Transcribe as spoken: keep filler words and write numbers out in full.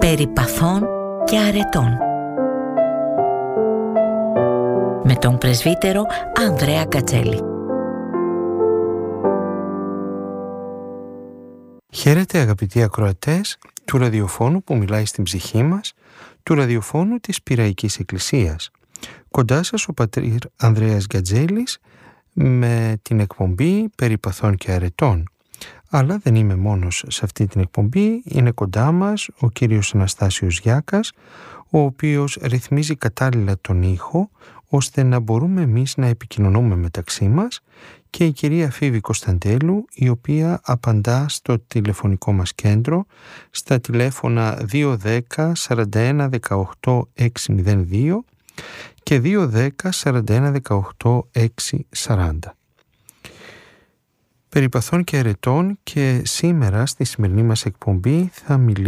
περί παθών και αρετών, με τον πρεσβύτερο Ανδρέα Γκατζέλη. Χαίρετε αγαπητοί ακροατές του ραδιοφώνου που μιλάει στην ψυχή μας, του ραδιοφώνου της Πειραϊκής Εκκλησίας. Κοντά σας ο πατήρ Ανδρέας Γκατζέλης με την εκπομπή περί παθών και αρετών. Αλλά δεν είμαι μόνος σε αυτή την εκπομπή, είναι κοντά μας ο κύριος Αναστάσιος Γιάκας, ο οποίος ρυθμίζει κατάλληλα τον ήχο, ώστε να μπορούμε εμείς να επικοινωνούμε μεταξύ μας, και η κυρία Φίβη Κωνσταντέλου, η οποία απαντά στο τηλεφωνικό μας κέντρο στα τηλέφωνα δύο ένα μηδέν σαράντα ένα δεκαοκτώ εξακόσια δύο και δύο ένα μηδέν σαράντα ένα δεκαοκτώ εξακόσια σαράντα. Περί παθών και αρετών, και σήμερα στη σημερινή μας εκπομπή θα μιλήσουμε